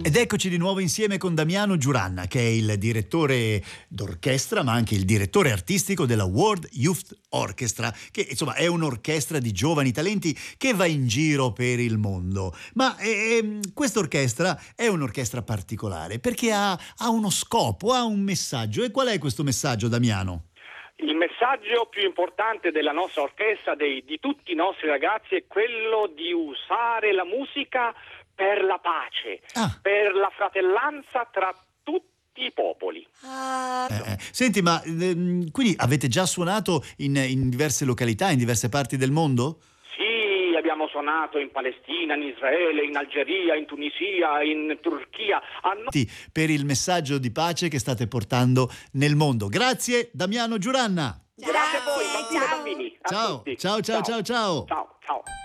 Ed eccoci di nuovo insieme con Damiano Giuranna, che è il direttore d'orchestra, ma anche il direttore artistico della World Youth Orchestra, che insomma è un'orchestra di giovani talenti che va in giro per il mondo. Ma questa orchestra è un'orchestra particolare perché ha uno scopo, ha un messaggio. E qual è questo messaggio, Damiano? Il messaggio più importante della nostra orchestra, di tutti i nostri ragazzi, è quello di usare la musica per la pace, per la fratellanza tra tutti i popoli. Senti, ma quindi avete già suonato in diverse località, in diverse parti del mondo? Sì, abbiamo suonato in Palestina, in Israele, in Algeria, in Tunisia, in Turchia. Per il messaggio di pace che state portando nel mondo. Grazie, Damiano Giuranna. Grazie a voi, bambine e bambini. A Ciao, tutti. ciao, ciao, ciao, ciao. Ciao, ciao.